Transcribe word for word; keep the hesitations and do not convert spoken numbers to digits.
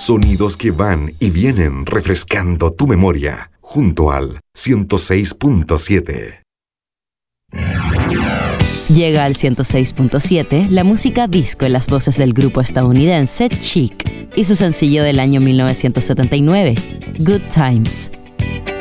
Sonidos que van y vienen refrescando tu memoria junto al ciento seis punto siete. Llega al ciento seis punto siete la música disco en las voces del grupo estadounidense Chic y su sencillo del año mil novecientos setenta y nueve, Good Times.